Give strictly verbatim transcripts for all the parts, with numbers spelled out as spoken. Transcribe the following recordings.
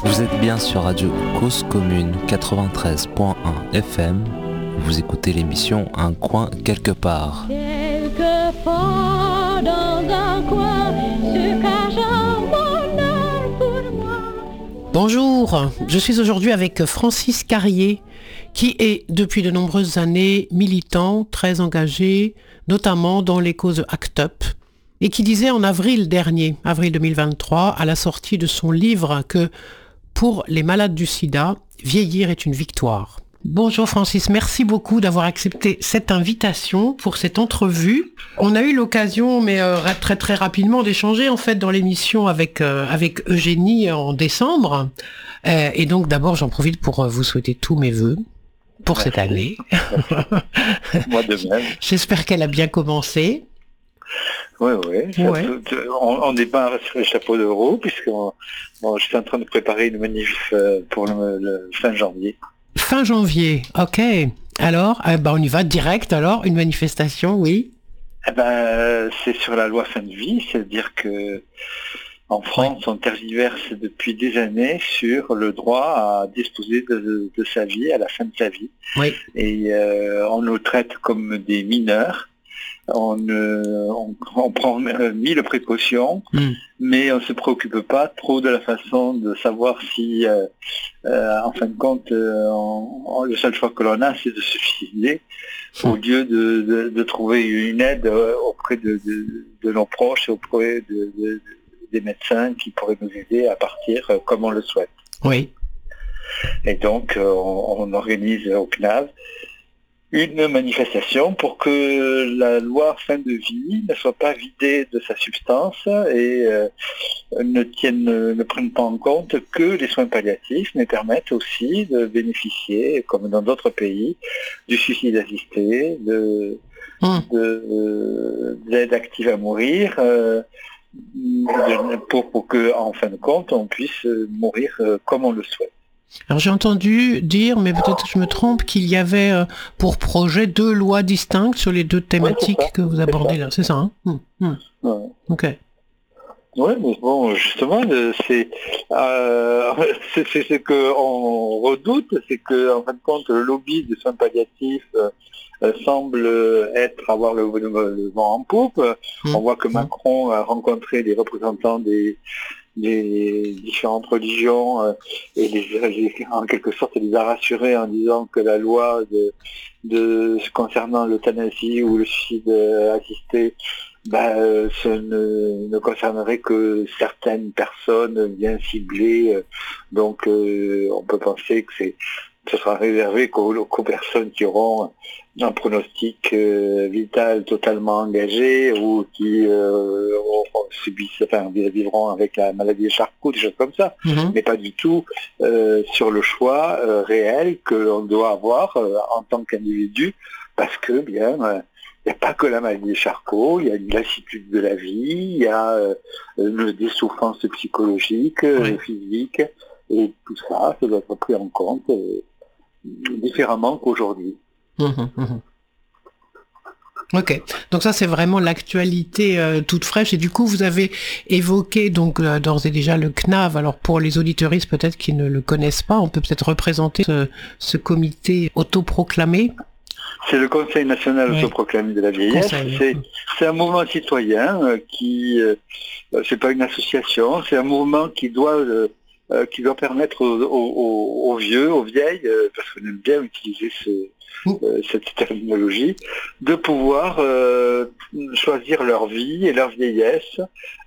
Vous êtes bien sur Radio Cause Commune quatre-vingt-treize point un F M. Vous écoutez l'émission Un coin quelque part. Quelque part dans un coin se cache un bonheur pour moi. Bonjour, je suis aujourd'hui avec Francis Carrier, qui est depuis de nombreuses années militant, très engagé, notamment dans les causes ACT UP, et qui disait en avril dernier, avril deux mille vingt-trois, à la sortie de son livre que pour les malades du sida, vieillir est une victoire. Bonjour Francis, merci beaucoup d'avoir accepté cette invitation pour cette entrevue. On a eu l'occasion, mais euh, très très rapidement, d'échanger en fait dans l'émission avec euh, avec Eugénie en décembre. Euh, et donc d'abord, j'en profite pour euh, vous souhaiter tous mes vœux pour merci. Cette année. Moi de même. J'espère qu'elle a bien commencé. Oui, oui. Ouais. On n'est pas sur les chapeaux de roue, puisque bon, je suis en train de préparer une manif pour le, le fin janvier. Fin janvier, ok. Alors, eh ben on y va direct alors, une manifestation, oui. Eh ben, c'est sur la loi fin de vie, c'est-à-dire que en France, oui. on tergiverse depuis des années sur le droit à disposer de, de sa vie à la fin de sa vie. Oui. Et euh, on nous traite comme des mineurs. On, euh, on, on prend euh, mille précautions, mm. mais on ne se préoccupe pas trop de la façon de savoir si, euh, euh, en fin de compte, euh, on, on, le seul choix que l'on a, c'est de se suicider, mm. au lieu de, de, de trouver une aide auprès de, de, de nos proches et auprès de, de, des médecins qui pourraient nous aider à partir comme on le souhaite. Oui. Et donc, on, on organise au C N A V une manifestation pour que la loi fin de vie ne soit pas vidée de sa substance et euh, ne tienne, ne prenne pas en compte que les soins palliatifs, mais permettent aussi de bénéficier, comme dans d'autres pays, du suicide assisté, de, mmh. de, d'aide active à mourir, euh, pour, pour que, en fin de compte, on puisse mourir comme on le souhaite. Alors j'ai entendu dire, mais peut-être que je me trompe, qu'il y avait euh, pour projet deux lois distinctes sur les deux thématiques ouais, que vous abordez là, c'est ça hein mmh, mmh. Ouais. Ok. Oui, mais bon, justement, c'est, euh, c'est, c'est ce qu'on redoute, c'est que en fin de compte, le lobby des soins palliatifs euh, semble être avoir le, le, le vent en poupe. Mmh. On voit que Macron a rencontré des représentants des des différentes religions euh, et les, en quelque sorte les a rassurés en disant que la loi de, de concernant l'euthanasie ou le suicide assisté ben, euh, ce ne, ne concernerait que certaines personnes bien ciblées, euh, donc euh, on peut penser que c'est ce sera réservé qu'aux, qu'aux personnes qui auront un pronostic euh, vital totalement engagé ou qui euh, subissent, enfin, vivront avec la maladie de Charcot, des choses comme ça, mm-hmm. mais pas du tout euh, sur le choix euh, réel que l'on doit avoir euh, en tant qu'individu, parce que bien, il euh, n'y a pas que la maladie de Charcot, il y a une lassitude de la vie, il y a euh, des souffrances psychologiques, oui. euh, physiques, et tout ça, ça doit être pris en compte euh, différemment qu'aujourd'hui. Mmh, mmh. Ok, donc ça c'est vraiment l'actualité euh, toute fraîche, et du coup vous avez évoqué donc euh, d'ores et déjà le C N A V. Alors pour les auditeuristes peut-être qui ne le connaissent pas, on peut peut-être représenter ce, ce comité autoproclamé. C'est le Conseil national oui. autoproclamé de la vieillesse. Conseil, c'est, c'est un mouvement citoyen euh, qui, euh, c'est pas une association, c'est un mouvement qui doit euh, Euh, qui doit permettre aux, aux, aux vieux, aux vieilles, euh, parce qu'on aime bien utiliser ce, euh, cette terminologie, de pouvoir euh, choisir leur vie et leur vieillesse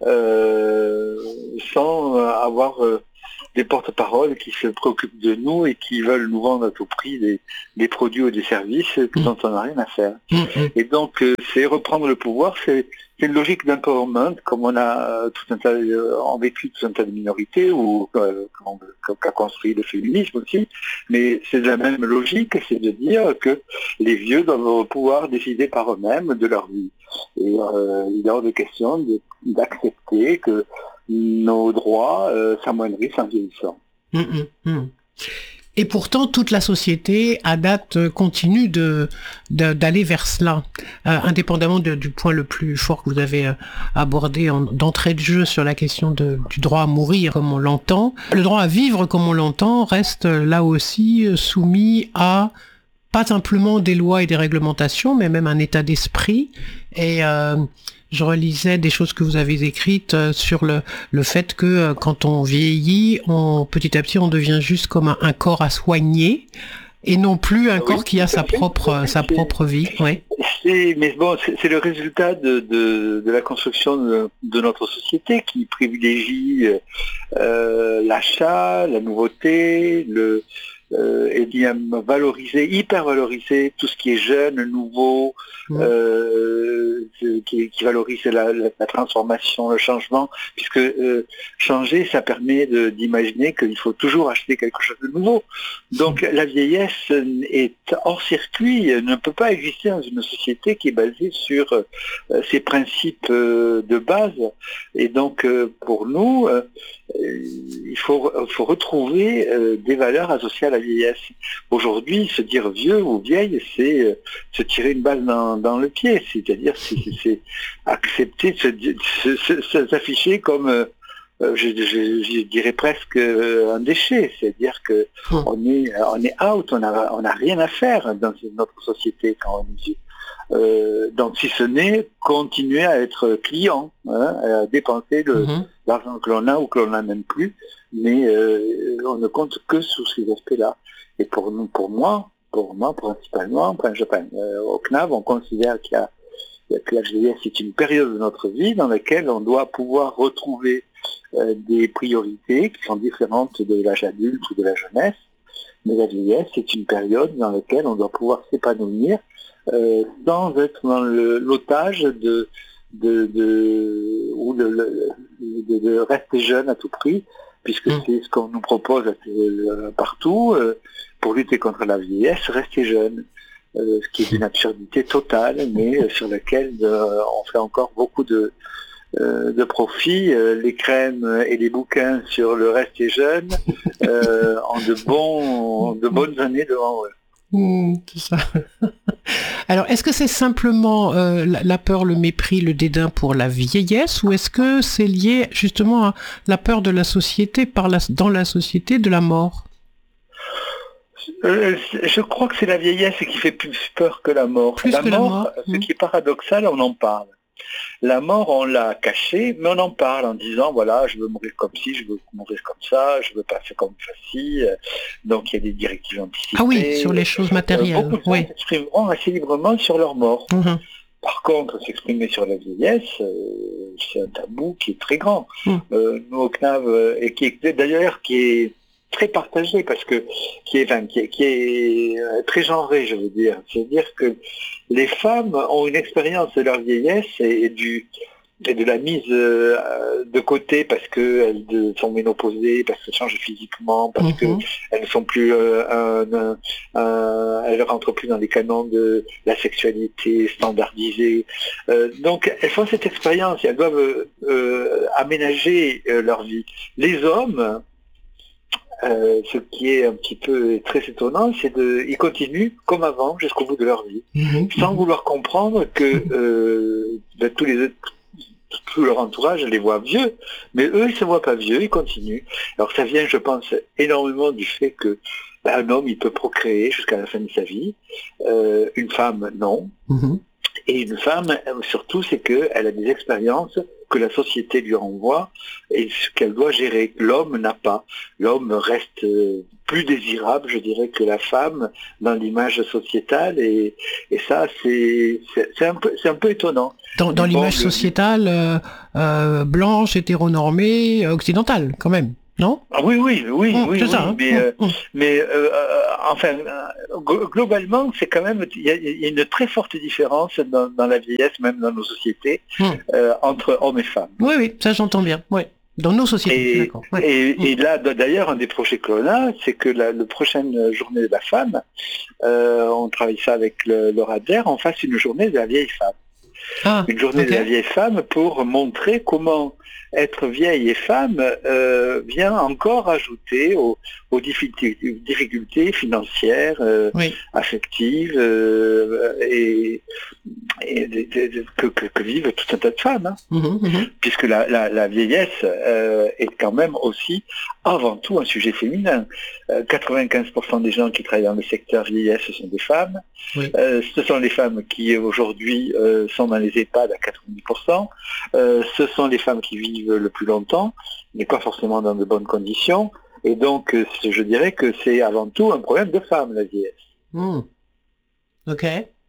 euh, sans avoir euh, des porte-paroles qui se préoccupent de nous et qui veulent nous vendre à tout prix des, des produits ou des services dont on n'a rien à faire. Et donc, euh, c'est reprendre le pouvoir, c'est C'est une logique d'empowerment, comme on a euh, tout un tas, euh, en vécu tout un tas de minorités, ou euh, qu'a construit le féminisme aussi, mais c'est de la même logique, c'est de dire que les vieux doivent pouvoir décider par eux-mêmes de leur vie. Et euh, il est hors de question de, d'accepter que nos droits euh, s'amoindrissent en vieillissant. Mmh, mmh. Et pourtant, toute la société, à date, continue de, de d'aller vers cela, euh, indépendamment de, du point le plus fort que vous avez euh, abordé en, d'entrée de jeu sur la question de, du droit à mourir comme on l'entend. Le droit à vivre comme on l'entend reste là aussi soumis à pas simplement des lois et des réglementations, mais même un état d'esprit. Et euh, je relisais des choses que vous avez écrites euh, sur le, le fait que euh, quand on vieillit, on, petit à petit, on devient juste comme un, un corps à soigner et non plus un oui, corps qui a sa propre, sa propre vie. Ouais. C'est, mais bon, c'est, c'est le résultat de, de, de la construction de, de notre société qui privilégie euh, l'achat, la nouveauté, le... Euh, et bien valoriser, hyper valoriser tout ce qui est jeune, nouveau, mmh. euh, qui, qui valorise la, la, la transformation, le changement, puisque euh, changer, ça permet de, d'imaginer qu'il faut toujours acheter quelque chose de nouveau. Donc mmh. la vieillesse est hors circuit, ne peut pas exister dans une société qui est basée sur euh, ces principes euh, de base. Et donc euh, pour nous, euh, il faut, faut retrouver euh, des valeurs associées à la vieillesse. Aujourd'hui, se dire vieux ou vieille, c'est euh, se tirer une balle dans, dans le pied, c'est-à-dire c'est, c'est, c'est accepter de se, se, se, se, s'afficher comme, euh, je, je, je dirais presque euh, un déchet, c'est-à-dire que mmh. on est, on est out, on n'a on a rien à faire dans notre société quand on est vieux. Euh, donc si ce n'est continuer à être client, hein, à dépenser le, mmh. l'argent que l'on a ou que l'on n'a même plus, mais euh, on ne compte que sous ces aspects-là. Et pour nous, pour moi, pour moi principalement, enfin, je, enfin, euh, au C N A V, on considère qu'il y a, que la vieillesse est une période de notre vie dans laquelle on doit pouvoir retrouver euh, des priorités qui sont différentes de l'âge adulte ou de la jeunesse. Mais la vieillesse est une période dans laquelle on doit pouvoir s'épanouir Euh, sans être dans le, l'otage de, de, de, ou de, de, de rester jeune à tout prix, puisque mmh. c'est ce qu'on nous propose euh, partout, euh, pour lutter contre la vieillesse, rester jeune, euh, ce qui est une absurdité totale, mais euh, sur laquelle euh, on fait encore beaucoup de, euh, de profit. Euh, les crèmes et les bouquins sur le rester jeune euh, ont de, bons, de bonnes années devant eux. Mmh, c'est ça. Alors, est-ce que c'est simplement euh, la, la peur, le mépris, le dédain pour la vieillesse, ou est-ce que c'est lié justement à la peur de la société, par la, dans la société, de la mort ? euh, Je crois que c'est la vieillesse qui fait plus peur que la mort. Plus la, que mort, la mort, ce mmh. qui est paradoxal, on en parle. La mort, on l'a cachée, mais on en parle en disant, voilà, je veux mourir comme ci, je veux mourir comme ça, je veux pas faire comme ci. Donc il y a des directives anticipées. Ah oui, sur les choses matérielles. Euh, beaucoup de gens oui. s'exprimeront assez librement sur leur mort. Mmh. Par contre, s'exprimer sur la vieillesse, euh, c'est un tabou qui est très grand. Mmh. Euh, nous, au C N A V, et qui est d'ailleurs qui est très partagé, parce que qui est, enfin, qui est, qui est très genré, je veux dire. C'est-à-dire que les femmes ont une expérience de leur vieillesse et, et, du, et de la mise euh, de côté parce qu'elles sont ménopausées, parce qu'elles changent physiquement, parce mm-hmm. qu'elles ne sont plus, euh, un, un, un, elles ne rentrent plus dans les canons de la sexualité standardisée. Euh, donc elles font cette expérience et elles doivent euh, aménager euh, leur vie. Les hommes, Euh, ce qui est un petit peu très étonnant, c'est qu'ils continuent comme avant jusqu'au bout de leur vie, mmh. sans vouloir comprendre que euh, ben, tous les tout leur entourage les voit vieux, mais eux ils se voient pas vieux, ils continuent. Alors ça vient, je pense, énormément du fait que ben, un homme il peut procréer jusqu'à la fin de sa vie, euh, une femme non, mmh. et une femme surtout c'est qu'elle a des expériences que la société lui renvoie et ce qu'elle doit gérer. L'homme n'a pas. L'homme reste plus désirable, je dirais, que la femme dans l'image sociétale et, et ça, c'est, c'est, c'est, un peu, c'est un peu étonnant. Dans, dans l'image bon, sociétale euh, euh, blanche, hétéronormée, occidentale, quand même. Non ? Ah oui, oui, oui, mmh, oui, c'est oui, ça, hein. mais, mmh, euh, mmh. mais euh, euh, enfin, euh, globalement, c'est quand même, il y, y a une très forte différence dans, dans la vieillesse, même dans nos sociétés, mmh. euh, entre hommes et femmes. Oui, oui, ça j'entends bien, oui. Dans nos sociétés, et, d'accord. Ouais. Et, mmh. et là, d'ailleurs, un des projets que l'on a, c'est que la, la prochaine journée de la femme, euh, on travaille ça avec le, le RADER, on fasse une journée de la vieille femme. Ah, une journée okay. de la vieille femme pour montrer comment être vieille et femme euh, vient encore ajouter aux, aux difficultés, difficultés financières, euh, oui. affectives euh, et, et de, de, de, que, que, que vivent tout un tas de femmes. Hein. Mmh, mmh. Puisque la, la, la vieillesse euh, est quand même aussi avant tout un sujet féminin. Euh, quatre-vingt-quinze pour cent des gens qui travaillent dans le secteur vieillesse ce sont des femmes. Oui. Euh, ce sont les femmes qui aujourd'hui euh, sont dans les EHPAD à quatre-vingt-dix pour cent. Euh, ce sont les femmes qui vivent le plus longtemps, mais pas forcément dans de bonnes conditions. Et donc, euh, je dirais que c'est avant tout un problème de femmes, la vieillesse. Mmh. Ok.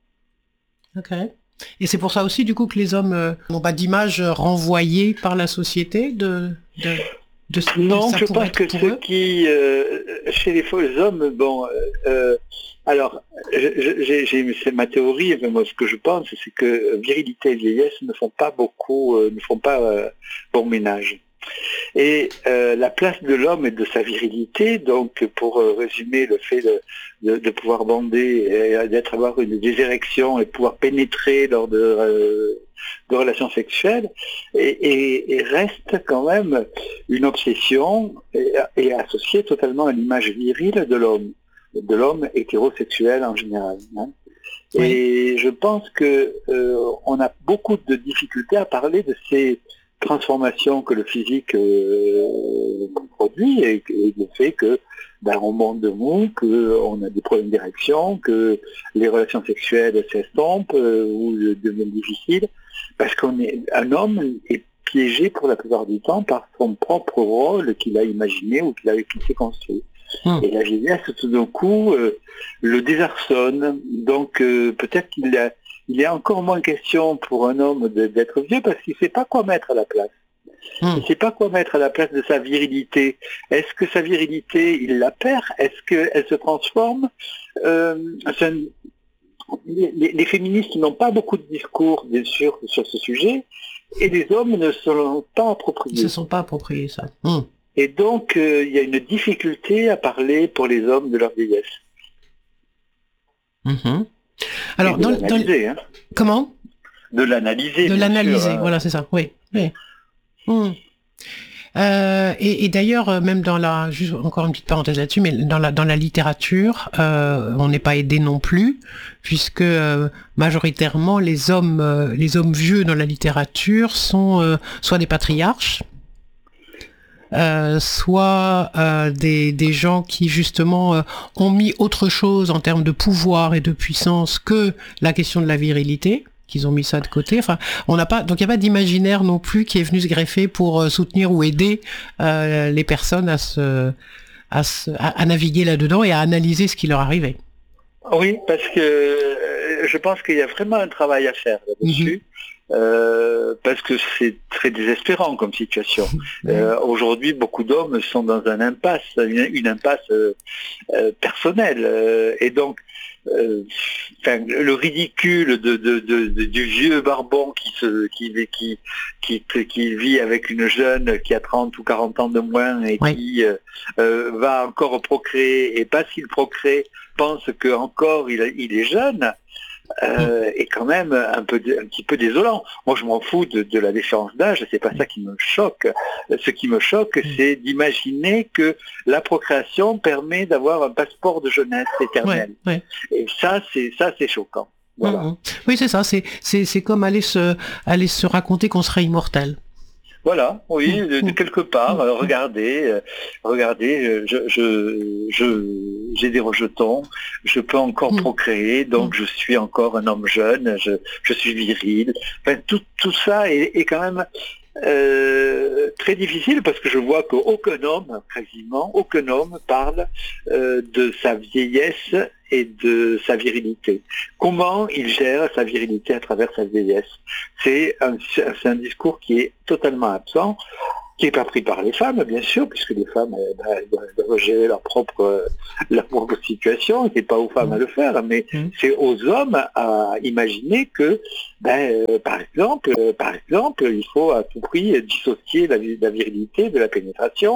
Ok. Et c'est pour ça aussi, du coup, que les hommes euh, n'ont pas d'image renvoyée par la société de... de... De ce non, je pense que ce qui, euh, chez les faux hommes, bon, euh, alors, j'ai, j'ai, c'est ma théorie, mais moi, ce que je pense, c'est que virilité et vieillesse ne font pas beaucoup, euh, ne font pas euh, bon ménage. Et euh, la place de l'homme et de sa virilité, donc pour euh, résumer le fait de, de, de pouvoir bander, et d'être avoir une des érections et pouvoir pénétrer lors de, euh, de relations sexuelles, et, et, et reste quand même une obsession et, et associée totalement à l'image virile de l'homme, de l'homme hétérosexuel en général. Hein. Oui. Et je pense que euh, on a beaucoup de difficultés à parler de ces transformation que le physique euh, produit et, et le fait que ben, on monte de mou, qu'on a des problèmes d'érection, que les relations sexuelles s'estompent euh, ou deviennent difficiles, parce qu'on est un homme est piégé pour la plupart du temps par son propre rôle qu'il a imaginé ou qu'il a qu'il s'est construit. Hum. Et la vieillesse tout d'un coup euh, le désarçonne, donc euh, peut-être qu'il a il est encore moins question pour un homme de, d'être vieux parce qu'il ne sait pas quoi mettre à la place. Mmh. Il ne sait pas quoi mettre à la place de sa virilité. Est-ce que sa virilité, il la perd? Est-ce qu'elle se transforme? euh, un, les, les féministes n'ont pas beaucoup de discours, bien sûr, sur ce sujet, et les hommes ne se l'ont pas approprié. Ils ne se sont pas appropriés ça. Mmh. Et donc, euh, il y a une difficulté à parler pour les hommes de leur vieillesse. Mmh. Alors, dans, dans... Hein. Comment? De l'analyser. De l'analyser, sûr, voilà, c'est ça, oui. oui. Mmh. Euh, et, et d'ailleurs, même dans la, juste encore une petite parenthèse là-dessus, mais dans la dans la littérature, euh, on n'est pas aidé non plus, puisque euh, majoritairement les hommes euh, les hommes vieux dans la littérature sont euh, soit des patriarches, Euh, soit euh, des, des gens qui justement euh, ont mis autre chose en termes de pouvoir et de puissance que la question de la virilité, qu'ils ont mis ça de côté. Enfin, on n'a pas, donc il n'y a pas d'imaginaire non plus qui est venu se greffer pour euh, soutenir ou aider euh, les personnes à se, à se, à, à naviguer là-dedans et à analyser ce qui leur arrivait. Oui, parce que euh, je pense qu'il y a vraiment un travail à faire là-dessus. Mm-hmm. Euh, parce que c'est très désespérant comme situation. Euh, aujourd'hui, beaucoup d'hommes sont dans un impasse, une, une impasse euh, euh, personnelle, euh, et donc euh, enfin, le ridicule de, de, de, de, du vieux barbon qui, se, qui, qui, qui, qui vit avec une jeune qui a trente ou quarante ans de moins et oui. qui euh, euh, va encore procréer, et parce qu'il procrée, pense qu'encore il, il est jeune. Euh, est quand même un peu, un petit peu désolant. Moi, je m'en fous de, de la différence d'âge. C'est pas ça qui me choque. Ce qui me choque, c'est d'imaginer que la procréation permet d'avoir un passeport de jeunesse éternelle. Ouais, ouais. Et ça, c'est ça, c'est choquant. Voilà. Mmh, mmh. Oui, c'est ça. C'est, c'est, c'est comme aller se, aller se raconter qu'on serait immortel. Voilà, oui, de, de quelque part, euh, regardez, euh, regardez, je, je, je, j'ai des rejetons, je peux encore mmh. procréer, donc mmh. je suis encore un homme jeune, je, je suis viril. Enfin, tout, tout ça est, est quand même euh, très difficile parce que je vois qu'aucun homme, quasiment, aucun homme parle euh, de sa vieillesse et de sa virilité. Comment il gère sa virilité à travers sa vieillesse? C'est un, c'est un discours qui est totalement absent, qui n'est pas pris par les femmes, bien sûr, puisque les femmes ben, elles doivent gérer leur propre, leur propre situation, c'est pas aux femmes à le faire, mais mmh. c'est aux hommes à imaginer que, ben, euh, par exemple, euh, par exemple, il faut à tout prix dissocier la, la virilité de la pénétration.